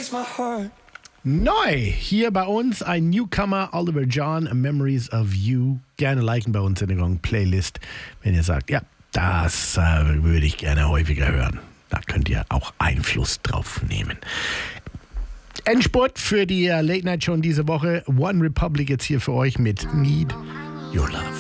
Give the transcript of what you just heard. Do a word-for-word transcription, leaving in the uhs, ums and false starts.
Neu hier bei uns ein Newcomer, Oliver John, Memories of You. Gerne liken bei uns in der Playlist, wenn ihr sagt, ja, das äh, würde ich gerne häufiger hören. Da könnt ihr auch Einfluss drauf nehmen. Endspurt für die Late Night Show diese Woche. One Republic jetzt hier für euch mit Need Your Love.